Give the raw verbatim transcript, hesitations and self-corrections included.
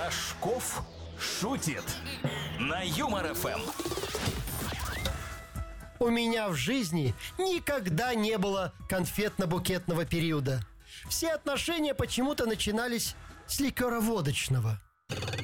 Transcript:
Рожков шутит на Юмор эф эм. У меня в жизни никогда не было конфетно-букетного периода. Все отношения почему-то начинались с ликероводочного.